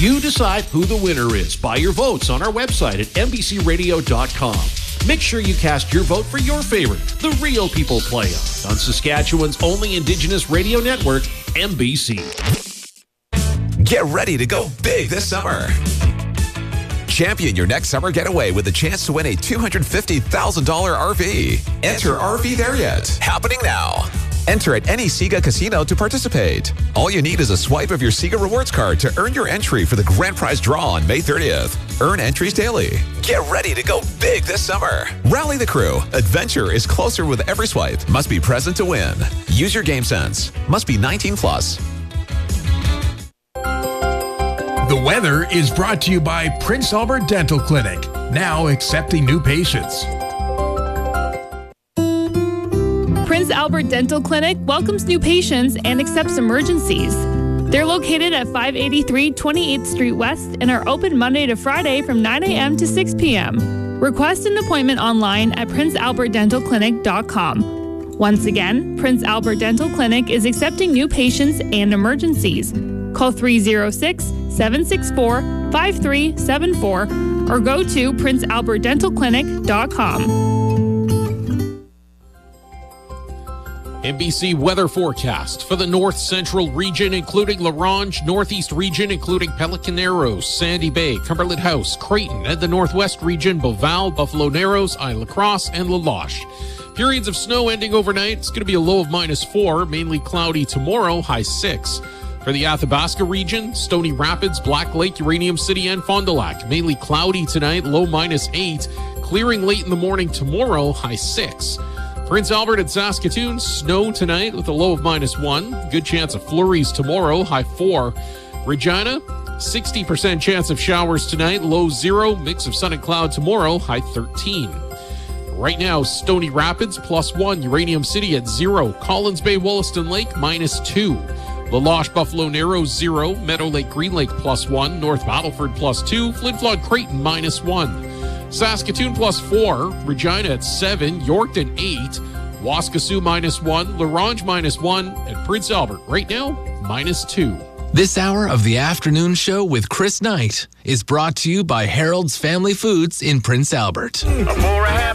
You decide who the winner is by your votes on our website at NBCRadio.com. Make sure you cast your vote for your favorite, the Real People Play-On, on Saskatchewan's only Indigenous radio network, MBC. Get ready to go big this summer. Champion your next summer getaway with a chance to win a $250,000 RV. Enter RV There Yet, happening now. Enter at any Sega casino to participate. All you need is a swipe of your Sega Rewards card to earn your entry for the grand prize draw on May 30th. Earn entries daily. Get ready to go big this summer. Rally the crew. Adventure is closer with every swipe. Must be present to win. Use your game sense. Must be 18 plus. The weather is brought to you by Prince Albert Dental Clinic, now accepting new patients. Prince Albert Dental Clinic welcomes new patients and accepts emergencies. They're located at 583 28th Street West and are open Monday to Friday from 9 a.m. to 6 p.m. Request an appointment online at princealbertdentalclinic.com. Once again, Prince Albert Dental Clinic is accepting new patients and emergencies. Call 306-764-5374 or go to princealbertdentalclinic.com. NBC weather forecast for the north central region, including La Ronge, northeast region, including Pelican Narrows, Sandy Bay, Cumberland House, Creighton, and the northwest region, Beauval, Buffalo Narrows, Isle Cross, and La Loche. Periods of snow ending overnight. It's going to be a low of -4, mainly cloudy tomorrow, high 6. For the Athabasca region, Stony Rapids, Black Lake, Uranium City, and Fond du Lac. Mainly cloudy tonight, low -8. Clearing late in the morning tomorrow, high 6. Prince Albert and Saskatoon, snow tonight with a low of -1. Good chance of flurries tomorrow, high 4. Regina, 60% chance of showers tonight, low 0. Mix of sun and cloud tomorrow, high 13. Right now, Stony Rapids, +1. Uranium City at 0. Collins Bay, Wollaston Lake, -2. La Loche, Buffalo Narrows, 0. Meadow Lake, Green Lake, +1. North Battleford, +2. Flin Flon, Creighton, -1. Saskatoon, +4. Regina at 7. Yorkton, 8. Waskesiu, -1. La Ronge, -1. And Prince Albert, right now, -2. This hour of the afternoon show with Chris Knight is brought to you by Harold's Family Foods in Prince Albert.